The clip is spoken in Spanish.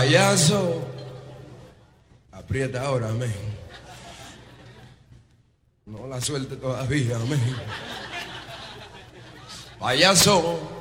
Payaso, aprieta ahora, amén. No la suelte todavía, amén. Payaso.